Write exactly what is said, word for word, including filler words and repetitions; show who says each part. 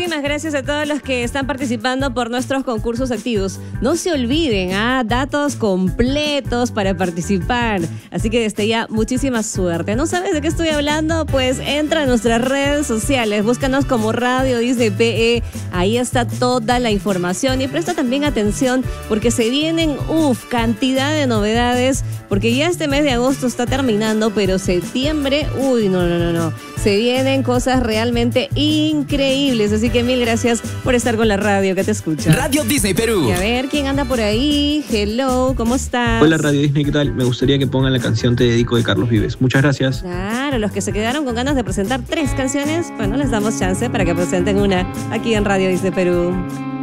Speaker 1: muchísimas gracias a todos los que están participando por nuestros concursos activos. No se olviden, ¿ah? Datos completos para participar. Así que desde ya, muchísima suerte. ¿No sabes de qué estoy hablando? Pues entra a nuestras redes sociales. Búscanos como Radio Disney P E. Ahí está toda la información. Y presta también atención porque se vienen, uff, cantidad de novedades. Porque ya este mes de agosto está terminando, pero septiembre, uy, no, no, no, no. Se vienen cosas realmente increíbles. Así que mil gracias por estar con la radio que te escucha.
Speaker 2: Radio Disney Perú.
Speaker 1: Y a ver, ¿quién anda por ahí? Hello, ¿cómo estás?
Speaker 3: Hola Radio Disney, ¿qué tal? Me gustaría que pongan la canción Te Dedico de Carlos Vives. Muchas gracias.
Speaker 1: Claro, los que se quedaron con ganas de presentar tres canciones, bueno, les damos chance para que presenten una aquí en Radio Disney Perú.